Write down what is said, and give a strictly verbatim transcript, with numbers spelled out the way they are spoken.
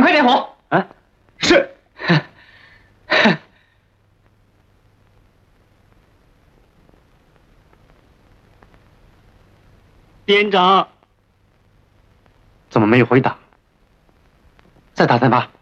快点火！ 啊，是。 连长， 怎么没有回答？再打三发。